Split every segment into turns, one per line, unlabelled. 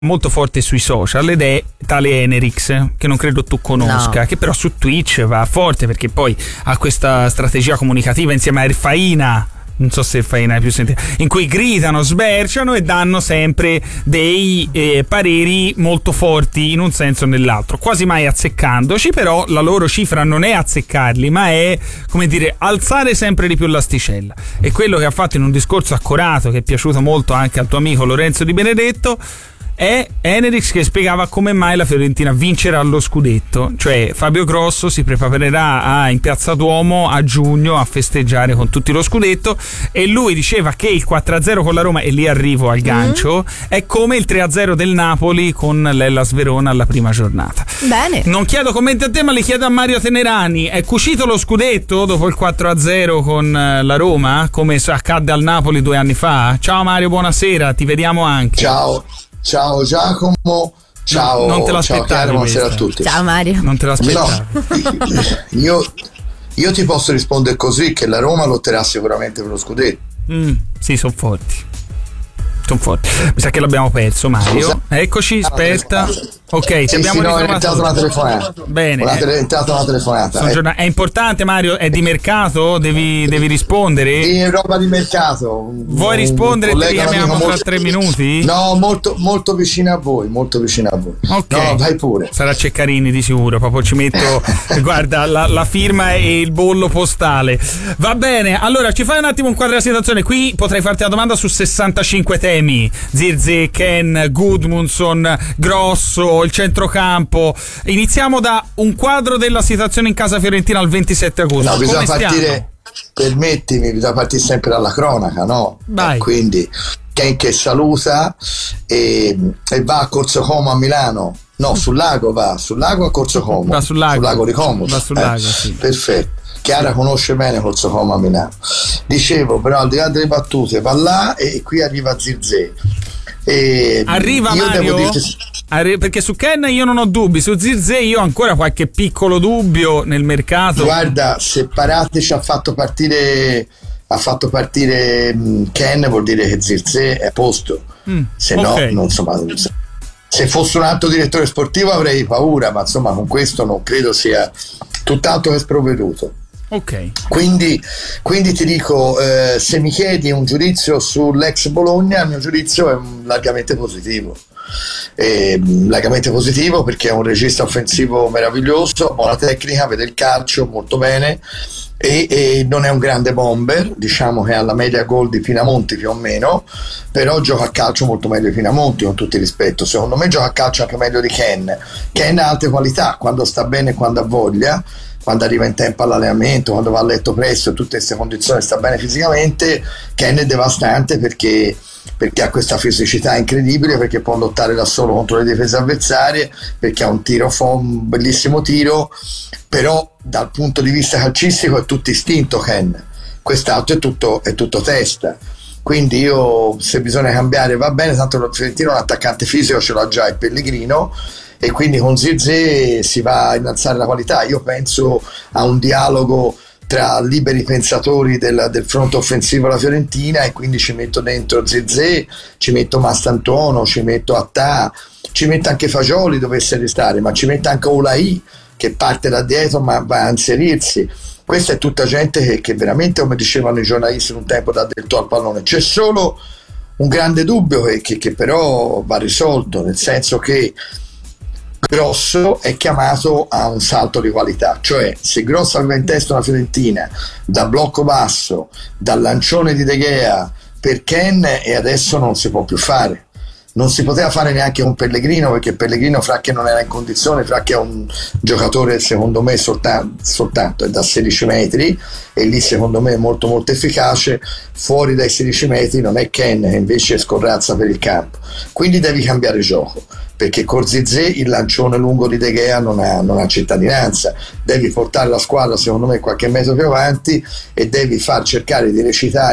molto forte sui social ed è tale Enerix, che non credo tu conosca, che però su Twitch va forte perché poi ha questa strategia comunicativa insieme a Erfaina, non so se Faina è più sentita, in cui gridano, sberciano e danno sempre dei pareri molto forti in un senso o nell'altro, quasi mai azzeccandoci, però la loro cifra non è azzeccarli, ma è, come dire, alzare sempre di più l'asticella. E quello che ha fatto in un discorso accorato, che è piaciuto molto anche al tuo amico Lorenzo Di Benedetto, è Enerix, che spiegava come mai la Fiorentina vincerà lo scudetto. Cioè Fabio Grosso si preparerà in Piazza Duomo a giugno a festeggiare con tutti lo scudetto, e lui diceva che il 4-0 con la Roma, e lì arrivo al gancio, è come il 3-0 del Napoli con l'Hellas Verona alla prima giornata.
Bene.
Non chiedo commenti a te, ma li chiedo a Mario Tenerani. È cucito lo scudetto dopo il 4-0 con la Roma, come accadde al Napoli 2 anni fa? Ciao Mario, buonasera, ti vediamo anche.
Ciao Giacomo, ciao.
Non te l'aspettavi?
Ciao Chiara, buonasera a tutti.
Ciao Mario.
Non te l'aspettavi?
No, io ti posso rispondere così, che la Roma lotterà sicuramente per lo scudetto.
Sì, sono forti. Mi sa che l'abbiamo perso, Mario.
Scusa.
Eccoci, aspetta. Ok, ti abbiamo
è
ritrovato.
entrata una telefonata.
Bene.
È entrata una telefonata.
È importante, Mario? È di mercato? Devi rispondere?
Sì, è roba di mercato.
Vuoi rispondere? Ti chiamiamo tra 3 minuti?
No, molto vicino a voi, Ok. No, vai pure.
Sarà Ceccarini di sicuro, proprio ci metto guarda, la firma e il bollo postale. Va bene, allora ci fai un attimo un quadro della situazione. Qui potrei farti la domanda su 65 temi. Zirze, Ken, Gudmundsson, Grosso, il centrocampo. Iniziamo da un quadro della situazione in casa fiorentina al 27 agosto.
No, bisogna partire, permettimi, bisogna partire sempre dalla cronaca, no? Quindi Ken che saluta e va a Corso Como a Milano. No, sul lago a Corso Como.
Va sul lago
di Como.
Va sul lago, sì.
Perfetto. Chiara conosce bene Corso Como a Milano. Dicevo, però al di là delle battute, va là e qui arriva Zirze.
Arriva Mario? Perché su Ken io non ho dubbi, su Zirze io ho ancora qualche piccolo dubbio nel mercato.
Guarda, se Parateci ha fatto partire Ken, vuol dire che Zirze è a posto. Se no, non insomma, se fosse un altro direttore sportivo avrei paura, ma insomma con questo non credo sia tutt'altro che sprovveduto.
Ok.
Quindi ti dico, se mi chiedi un giudizio sull'ex Bologna, il mio giudizio è largamente positivo. Largamente positivo perché è un regista offensivo meraviglioso, buona tecnica, vede il calcio molto bene e non è un grande bomber, diciamo che ha la media gol di Pinamonti più o meno, però gioca a calcio molto meglio di Pinamonti, con tutto il rispetto. Secondo me gioca a calcio anche meglio di Ken ha altre qualità, quando sta bene, quando ha voglia, quando arriva in tempo all'allenamento, quando va a letto presto, in tutte queste condizioni sta bene fisicamente. Ken è devastante perché ha questa fisicità incredibile, perché può lottare da solo contro le difese avversarie, perché ha un bellissimo tiro, però dal punto di vista calcistico è tutto istinto Ken, quest'altro è tutto testa. Quindi io, se bisogna cambiare va bene, tanto il Fiorentino un attaccante fisico ce l'ha già, il Pellegrino, e quindi con Zirze si va a innalzare la qualità. Io penso a un dialogo tra liberi pensatori del fronte offensivo della Fiorentina, e quindi ci metto dentro Zirze, ci metto Mastantuono, ci metto Attà, ci metto anche Fagioli dovesse restare, ma ci metto anche Olai che parte da dietro ma va a inserirsi. Questa è tutta gente che veramente, come dicevano i giornalisti un tempo, dà del al pallone. C'è solo un grande dubbio che però va risolto, nel senso che Grosso è chiamato a un salto di qualità, cioè se Grosso aveva in testa una Fiorentina da blocco basso, dal lancione di De Gea per Ken, e adesso non si può più fare. Non si poteva fare neanche con Pellegrino, perché Pellegrino, fra che non era in condizione, fra che è un giocatore secondo me soltanto è da 16 metri, e lì secondo me è molto molto efficace. Fuori dai 16 metri non è Ken, che invece scorrazza per il campo. Quindi devi cambiare gioco, perché con Zirze il lancione lungo di De Gea non ha cittadinanza. Devi portare la squadra secondo me qualche metro più avanti e devi far cercare di recitare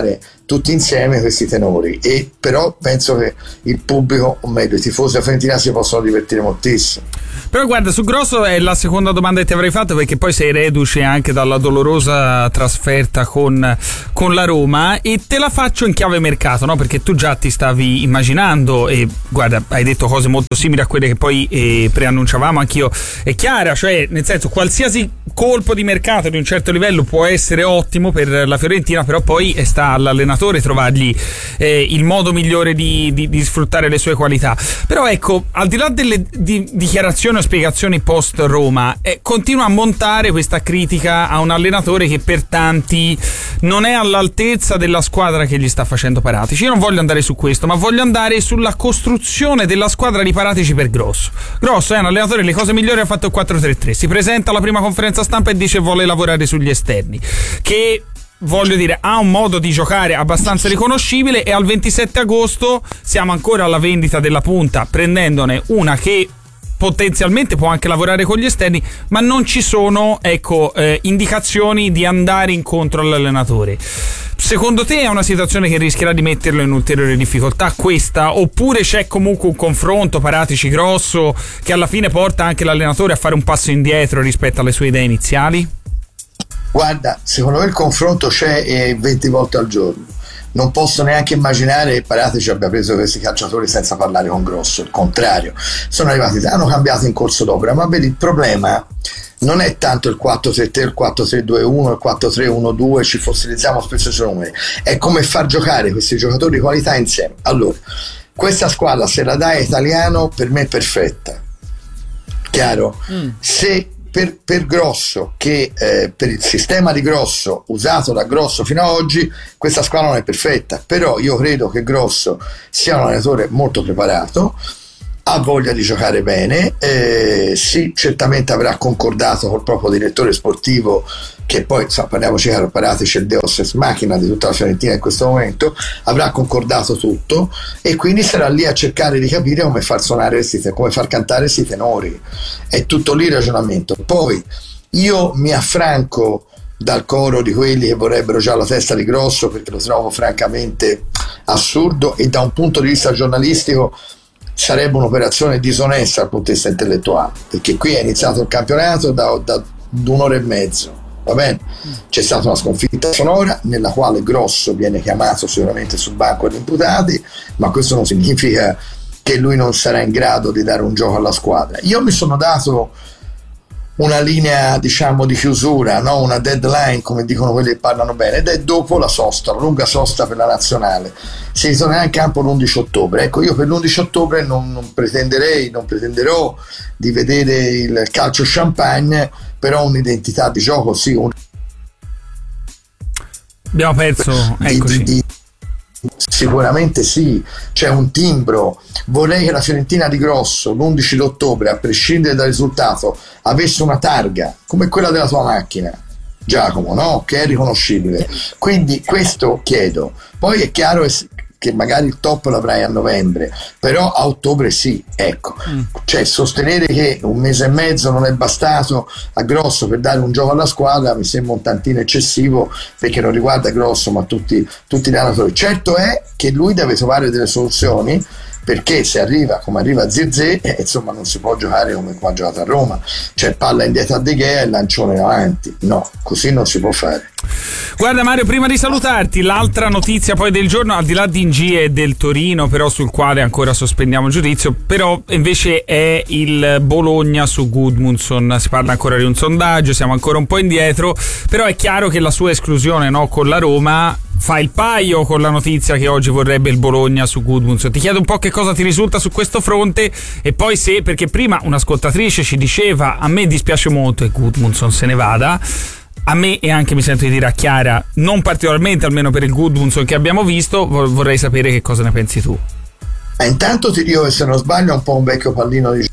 tutti insieme questi tenori, e però penso che il pubblico, o meglio i tifosi della Fiorentina, si possono divertire moltissimo.
Però guarda, su Grosso è la seconda domanda che ti avrei fatto, perché poi sei reduce anche dalla dolorosa trasferta con la Roma, e te la faccio in chiave mercato, no? Perché tu già ti stavi immaginando, e guarda, hai detto cose molto simili a quelle che poi preannunciavamo anch'io e Chiara, cioè nel senso, qualsiasi colpo di mercato di un certo livello può essere ottimo per la Fiorentina, però poi sta all'allenatore trovargli il modo migliore di sfruttare le sue qualità. Però ecco, al di là delle dichiarazioni o spiegazioni post Roma, continua a montare questa critica a un allenatore che per tanti non è all'altezza della squadra che gli sta facendo Paratici. Io non voglio andare su questo, ma voglio andare sulla costruzione della squadra di Paratici per Grosso. Grosso è un allenatore, le cose migliori ha fatto il 4-3-3, si presenta alla prima conferenza stampa e dice vuole lavorare sugli esterni, che voglio dire ha un modo di giocare abbastanza riconoscibile, e al 27 agosto siamo ancora alla vendita della punta, prendendone una che potenzialmente può anche lavorare con gli esterni, ma non ci sono indicazioni di andare incontro all'allenatore. Secondo te è una situazione che rischierà di metterlo in ulteriore difficoltà questa, oppure c'è comunque un confronto Paratici Grosso che alla fine porta anche l'allenatore a fare un passo indietro rispetto alle sue idee iniziali?
Guarda, secondo me il confronto c'è 20 volte al giorno. Non posso neanche immaginare che Paratici abbia preso questi calciatori senza parlare con Grosso, il contrario, sono arrivati, hanno cambiato in corso d'opera, ma vedi, il problema non è tanto il 4-3-3, il 4-3-2-1, il 4-3-1-2, ci fossilizziamo spesso sui numeri, è come far giocare questi giocatori di qualità insieme. Allora, questa squadra, se la dai Italiano, per me è perfetta, chiaro? Se per Grosso, che per il sistema di Grosso usato da Grosso fino ad oggi, questa squadra non è perfetta, però io credo che Grosso sia un allenatore molto preparato, ha voglia di giocare bene, sì, certamente avrà concordato col proprio direttore sportivo, che poi parliamoci chiaro, Paratici è il Deus ex machina di tutta la Fiorentina in questo momento, avrà concordato tutto, e quindi sarà lì a cercare di capire come far suonare come far cantare questi tenori. È tutto lì il ragionamento. Poi io mi affranco dal coro di quelli che vorrebbero già la testa di Grosso, perché lo trovo francamente assurdo, e da un punto di vista giornalistico sarebbe un'operazione disonesta dal punto di vista intellettuale, perché qui è iniziato il campionato da un'ora e mezzo, va bene? C'è stata una sconfitta sonora nella quale Grosso viene chiamato sicuramente sul banco degli imputati, ma questo non significa che lui non sarà in grado di dare un gioco alla squadra. Io mi sono dato una linea, diciamo, di chiusura, no? Una deadline, come dicono quelli che parlano bene, ed è dopo la sosta, la lunga sosta per la nazionale. Si ritornerà in campo l'11 ottobre. Ecco, io per l'11 ottobre non pretenderò di vedere il calcio champagne, però un'identità di gioco, sì.
Abbiamo perso, eccoci.
Sicuramente sì, c'è un timbro. Vorrei che la Fiorentina di Grosso l'11 d'ottobre, a prescindere dal risultato, avesse una targa come quella della tua macchina, Giacomo, no? Che è riconoscibile. Quindi questo chiedo. Poi è chiaro che magari il top l'avrai a novembre, però a ottobre sì, ecco. Cioè, sostenere che un mese e mezzo non è bastato a Grosso per dare un gioco alla squadra mi sembra un tantino eccessivo, perché non riguarda Grosso ma tutti gli allenatori. Certo è che lui deve trovare delle soluzioni, perché se arriva come arriva Zirze, insomma non si può giocare come ha giocato a Roma, cioè palla indietro a De Gea e lancione avanti, no, così non si può fare.
Guarda Mario, prima di salutarti, l'altra notizia poi del giorno, al di là di Ingie e del Torino, però sul quale ancora sospendiamo il giudizio, però invece è il Bologna su Gudmundsson. Si parla ancora di un sondaggio, siamo ancora un po' indietro, però è chiaro che la sua esclusione, no, con la Roma fa il paio con la notizia che oggi vorrebbe il Bologna su Gudmundsson. Ti chiedo un po' che cosa ti risulta su questo fronte, e poi se, perché prima un'ascoltatrice ci diceva: a me dispiace molto che Gudmundsson se ne vada. A me, e anche mi sento di dire a Chiara, non particolarmente, almeno per il Gudmundsson che abbiamo visto. Vorrei sapere che cosa ne pensi tu.
Intanto ti dico che, se non sbaglio, è un po' un vecchio pallino di...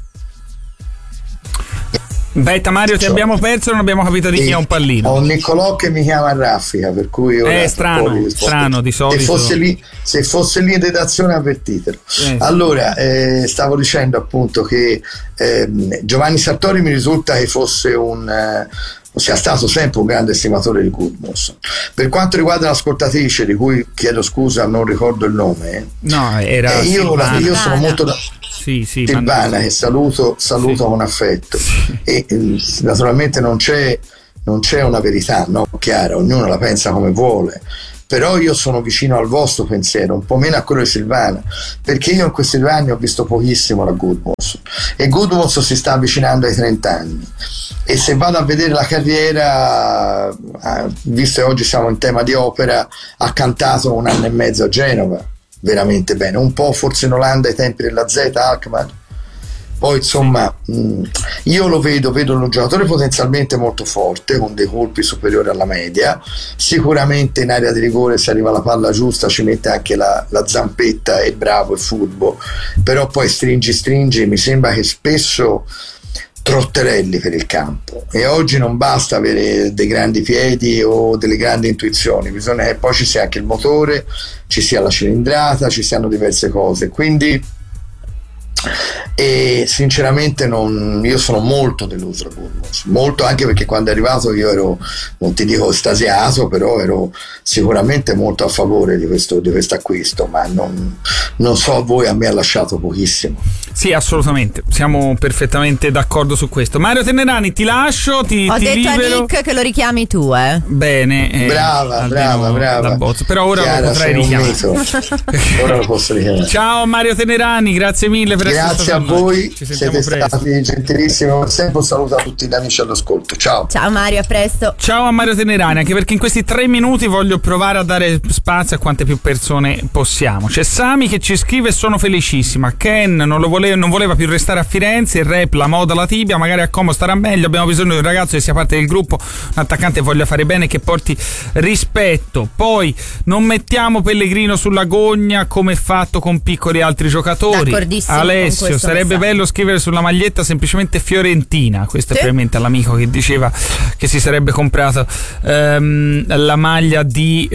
Betta Mario, ti abbiamo perso, non abbiamo capito di chi è un pallino.
Ho un Niccolò che mi chiama Raffica, per cui ora
strano di solito.
Se fosse lì in redazione, avvertitelo. Allora, stavo dicendo appunto che Giovanni Sartori mi risulta che fosse un sia stato sempre un grande estimatore di Gudmundsson. Per quanto riguarda l'ascoltatrice, di cui chiedo scusa, non ricordo il nome,
no, era
io sono molto Silvana, che saluto con affetto, e naturalmente non c'è una verità, no? Chiara, ognuno la pensa come vuole, però io sono vicino al vostro pensiero, un po' meno a quello di Silvana, perché io in questi 2 anni ho visto pochissimo la Gudmundsson, e Gudmundsson si sta avvicinando ai 30 anni, e se vado a vedere la carriera, visto che oggi siamo in tema di opera, ha cantato 1 anno e mezzo a Genova veramente bene, un po' forse in Olanda ai tempi della Z Alkmaar. Poi insomma io lo vedo un giocatore potenzialmente molto forte, con dei colpi superiori alla media, sicuramente in area di rigore, se arriva la palla giusta ci mette anche la zampetta, è bravo, è furbo, però poi stringi, mi sembra che spesso trotterelli per il campo, e oggi non basta avere dei grandi piedi o delle grandi intuizioni, bisogna che poi ci sia anche il motore, ci sia la cilindrata, ci siano diverse cose, quindi e sinceramente io sono molto deluso da Gudmundsson, molto, anche perché quando è arrivato io ero, non ti dico estasiato, però ero sicuramente molto a favore di questo acquisto, ma non so a voi, a me ha lasciato pochissimo.
Sì, assolutamente, siamo perfettamente d'accordo su questo. Mario Tenerani, ti lascio,
ho detto
libero.
a Nick che lo richiami tu,
Bene,
brava.
Però ora
Chiara,
lo potrai richiamare.
Ora lo posso richiamare.
Ciao Mario Tenerani, grazie mille per essere
stato con noi. Siete
presto.
stati gentilissimi come sempre. Un saluto a tutti gli amici all'ascolto. Ciao
Mario, a presto.
Ciao a Mario Tenerani, anche perché in questi 3 minuti voglio provare a dare spazio a quante più persone possiamo. C'è Sami che ci scrive: sono felicissima, Ken non voleva più restare a Firenze, il rap, la moda, la tibia, magari a Como starà meglio, abbiamo bisogno di un ragazzo che sia parte del gruppo, un attaccante che voglia fare bene, che porti rispetto. Poi non mettiamo Pellegrino sulla gogna come fatto con piccoli altri giocatori. Alessio, sarebbe bello scrivere sulla maglietta semplicemente Fiorentina. Questo è probabilmente all'amico che diceva che si sarebbe comprato la maglia di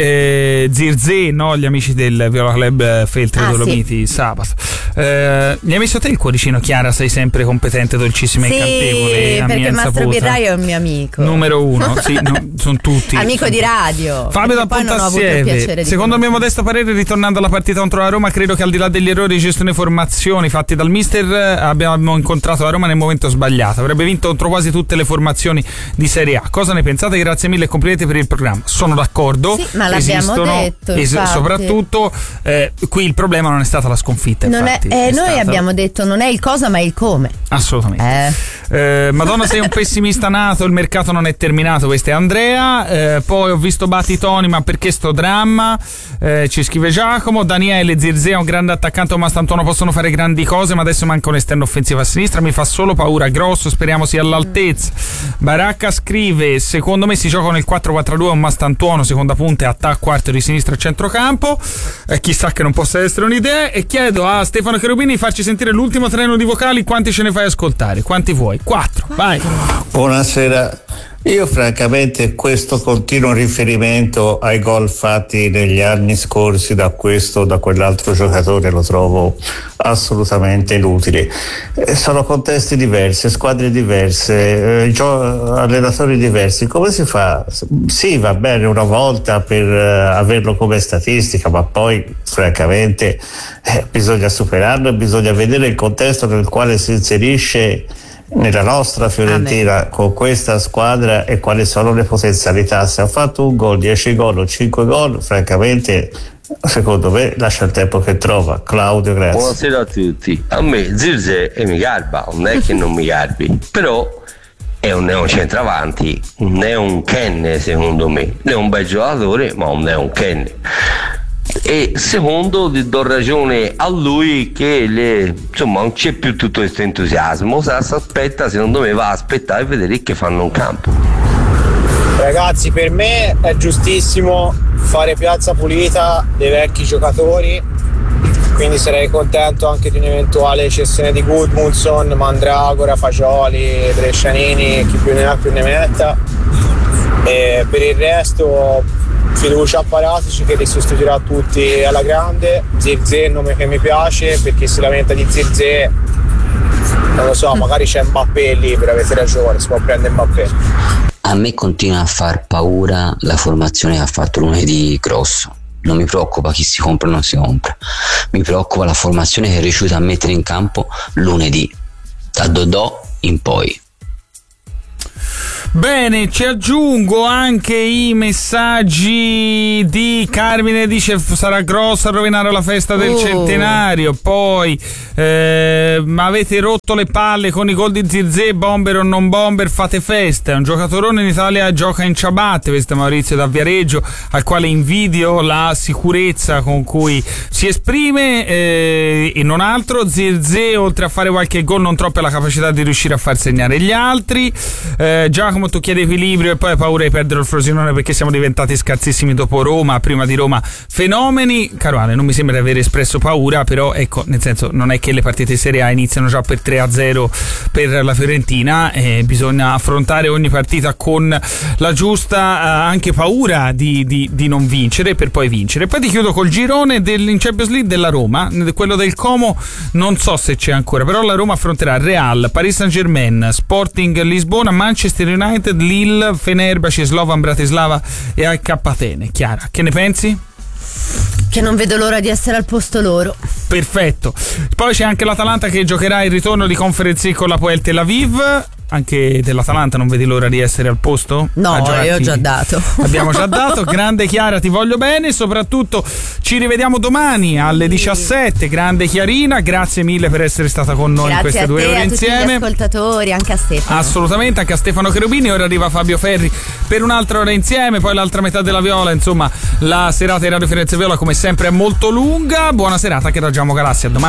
Zirze, no? Gli amici del Viola Club Feltri Dolomiti sabato. Mi hai messo te il cuoricino, Chiara? Sei sempre competente, dolcissima e incantevole.
Perché Mastro Birraio è un mio amico
numero 1. Sì, sono tutti
amico di radio.
Fabio da Pontassieve: secondo il mio modesto parere, ritornando alla partita contro la Roma, credo che al di là degli errori di gestione e formazioni fatti dal mister, abbiamo incontrato la Roma nel momento sbagliato. Avrebbe vinto contro quasi tutte le formazioni di Serie A. Cosa ne pensate? Grazie mille e complimenti per il programma. Sono d'accordo,
sì, ma l'abbiamo detto,
soprattutto qui il problema non è stata la sconfitta,
noi abbiamo detto non è il cosa ma il come.
Assolutamente. Madonna, sei un pessimista nato, il mercato non è terminato. Questo è Andrea. Poi ho visto Battitoni, ma perché sto dramma? Ci scrive Giacomo. Daniele: Zirze è un grande attaccante, ma Mastantuono possono fare grandi cose, ma adesso manca un esterno offensivo a sinistra, mi fa solo paura. Grosso, speriamo sia all'altezza. Baracca scrive: secondo me si gioca nel 4-4-2, un Mastantuono seconda punta e attacco quarto di sinistra e centrocampo. Chissà che non possa essere un'idea. E chiedo a Stefano Cherubini di farci sentire l'ultimo treno di vocali. Quanti ce ne fai ascoltare? Quanti vuoi? 4, vai.
Buonasera. Io francamente questo continuo riferimento ai gol fatti negli anni scorsi da questo o da quell'altro giocatore lo trovo assolutamente inutile. Sono contesti diversi, squadre diverse, allenatori diversi. Come si fa? Sì, va bene una volta per averlo come statistica, ma poi francamente bisogna superarlo e bisogna vedere il contesto nel quale si inserisce nella nostra Fiorentina con questa squadra e quali sono le potenzialità. Se ha fatto un gol, 10 gol o 5 gol, francamente secondo me lascia il tempo che trova. Claudio, grazie.
Buonasera a tutti. A me Zirze mi garba, non è che non mi garbi, però è un centravanti, non è un Ken secondo me, è un bel giocatore ma non è un Ken. E secondo, do ragione a lui che insomma non c'è più tutto questo entusiasmo. Se aspetta, secondo me va a aspettare e vedere che fanno in campo.
Ragazzi, per me è giustissimo fare piazza pulita dei vecchi giocatori, quindi sarei contento anche di un'eventuale cessione di Gudmundsson, Mandragora, Fagioli, Brescianini, chi più ne ha più ne metta. E per il resto fiducia a Paratici che li sostituirà tutti alla grande. Zirze è un nome che mi piace, perché si lamenta di Zirze, non lo so, magari c'è Mbappé lì, per avete ragione, si può prendere Mbappé.
A me continua a far paura la formazione che ha fatto lunedì Grosso. Non mi preoccupa chi si compra o non si compra, mi preoccupa la formazione che è riuscita a mettere in campo lunedì, da Dodò in poi.
Bene, ci aggiungo anche i messaggi di Carmine, dice sarà grossa a rovinare la festa del centenario, poi avete rotto le palle con i gol di Zirze, bomber o non bomber, fate festa, è un giocatorone in Italia, gioca in ciabatte, questo è Maurizio da Viareggio, al quale invidio la sicurezza con cui si esprime e non altro. Zirze, oltre a fare qualche gol, non troppo ha la capacità di riuscire a far segnare gli altri. Giacomo, tu chiedi equilibrio e poi hai paura di perdere il Frosinone perché siamo diventati scarsissimi dopo Roma, prima di Roma fenomeni. Caruale, non mi sembra di aver espresso paura, però ecco, nel senso, non è che le partite di Serie A iniziano già per 3-0 per la Fiorentina, bisogna affrontare ogni partita con la giusta anche paura di non vincere per poi vincere. Poi ti chiudo col girone in Champions League della Roma, quello del Como non so se c'è ancora, però la Roma affronterà Real, Paris Saint-Germain, Sporting Lisbona, Manchester United, Lille, Fenerbahce, Slovan Bratislava e HK Atene. Chiara, che ne pensi?
Che non vedo l'ora di essere al posto loro.
Perfetto. Poi c'è anche l'Atalanta che giocherà il ritorno di Conference League con la Poel Tel Aviv. Anche dell'Atalanta non vedi l'ora di essere al posto?
No, io ho già dato.
Abbiamo già dato. Grande Chiara, ti voglio bene. Soprattutto ci rivediamo domani alle 17. Grande Chiarina, grazie mille per essere stata con noi in queste 2 ore insieme.
Grazie a tutti gli ascoltatori, anche a Stefano.
Assolutamente, anche a Stefano Cherubini. Ora arriva Fabio Ferri per un'altra ora insieme, poi l'altra metà della Viola. Insomma, la serata di Radio Firenze Viola come sempre è molto lunga. Buona serata che da Giamo Galassia, a domani.